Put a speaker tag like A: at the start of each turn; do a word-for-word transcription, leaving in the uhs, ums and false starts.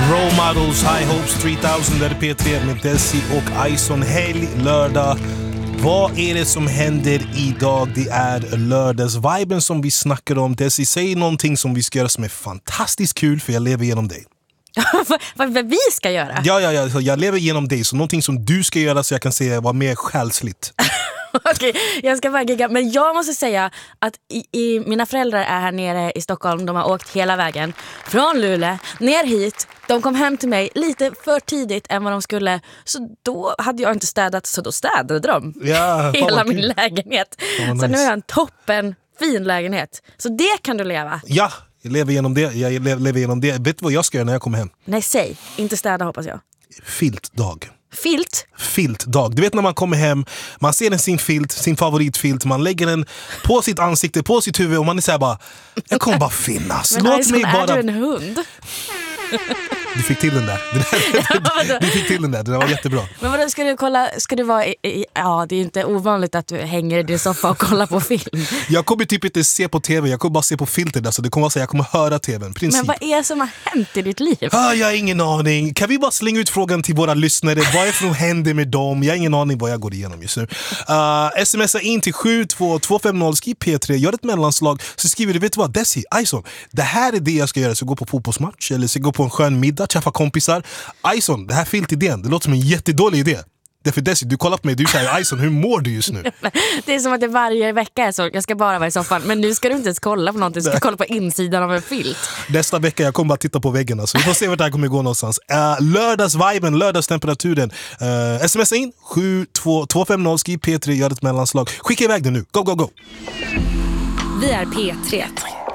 A: Role Models, High Hopes tre tusen, där är P tre med Desi och Ison. Helg, lördag. Vad är det som händer idag? Det är lördagsviben som vi snackar om. Desi, säg någonting som vi ska göra som är fantastiskt kul, för jag lever genom dig.
B: Vad vi ska göra?
A: Ja, ja, ja, jag lever genom dig. Så någonting som du ska göra så jag kan säga vad mer själsligt.
B: Okej, jag ska bara gigga. Men jag måste säga att i, i, mina föräldrar är här nere i Stockholm. De har åkt hela vägen från Luleå ner hit. De kom hem till mig lite för tidigt än vad de skulle. Så då hade jag inte städat, så då städade de
A: Ja,
B: hela min lägenhet. Så
A: nice.
B: nu är jag en toppen fin lägenhet. Så det kan du leva.
A: Ja, jag lever genom det. Jag lever, lever genom det. Vet du vad jag ska göra när jag kommer hem?
B: Nej, säg. Inte städa, hoppas jag.
A: Filtdag.
B: Filt?
A: Filtdag. Du vet när man kommer hem, man ser en sin filt, sin favoritfilt, man lägger den på sitt ansikte, på sitt huvud och man är så här bara, jag kommer bara finnas.
B: Men
A: Låt
B: Ison,
A: mig bara...
B: är du en hund?
A: Du fick till den där. Du fick till den där, det var jättebra.
B: Men vadå, ska du kolla, ska du vara i, i, ja, det är inte ovanligt att du hänger i din soffa och kollar på film.
A: Jag kommer typ inte se på tv, jag kommer bara se på filter där, så det kommer vara så jag kommer höra tvn. Princip.
B: Men vad är det som har hänt i ditt liv?
A: Ah, jag har ingen aning. Kan vi bara slänga ut frågan till våra lyssnare? Vad är det som händer med dem? Jag har ingen aning vad jag går igenom just nu. Uh, smsa in till sju två två fem noll, skriv P tre, gör ett mellanslag. Så skriver du, vet du vad, Desi, Ison, det här är det jag ska göra. Så gå på fotbollsmatch eller så gå på en skön middag, träffa kompisar. Ison, det här filtidén, det låter som en jättedålig idé. Därför Desi, du kollar på mig, du säger Ison, hur mår du just nu?
B: Det är som att det varje vecka är så, jag ska bara vara i soffan. Men nu ska du inte ens kolla på någonting, du ska kolla på insidan av en filt.
A: Nästa vecka jag kommer bara titta på väggarna, så vi får se vart det här kommer gå någonstans. uh, Lördagsviben, lördagstemperaturen. uh, Smsa in sju två två fem noll, skriv P tre, gör ett mellanslag. Skicka iväg det nu, go go go.
C: Vi är P tre.